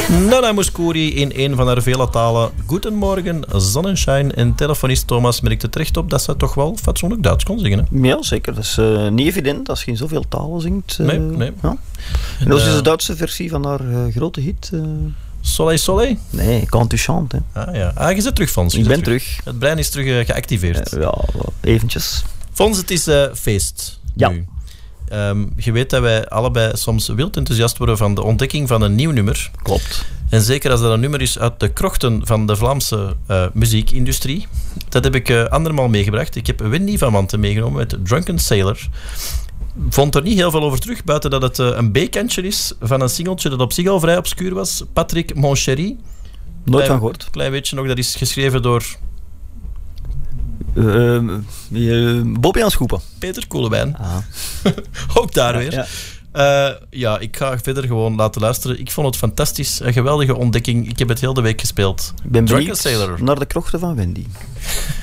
Nana Mouskouri in een van haar vele talen. Goedemorgen, Sonnenschein. En telefonist Thomas merkte terecht op dat ze toch wel fatsoenlijk Duits kon zingen. Hè? Ja, zeker. Dat is niet evident als je in zoveel talen zingt. Nee. Ja. En dat is de Duitse versie van haar grote hit. Soleil, soleil? Nee, Quand tu chantes. Je zit terug, Fons. Ik ben terug. Het brein is terug geactiveerd. Ja, eventjes. Fons, het is feest. Ja. Nu. Je weet dat wij allebei soms wild enthousiast worden van de ontdekking van een nieuw nummer. Klopt. En zeker als dat een nummer is uit de krochten van de Vlaamse muziekindustrie. Dat heb ik andermaal meegebracht. Ik heb Wendy van Wanten meegenomen met Drunken Sailor. Vond er niet heel veel over terug, buiten dat het een B-kantje is van een singeltje dat op zich al vrij obscuur was. Patrick Monchery. Nooit van gehoord. Klein beetje nog, dat is geschreven door... Bobby aan Schoepen. Peter Koelewijn. Ah. Ook daar weer. Ja. Ik ga verder gewoon laten luisteren. Ik vond het fantastisch. Een geweldige ontdekking. Ik heb het heel de week gespeeld. Ik ben Drunken benieuwd Sailor. naar de krochten van Wendy.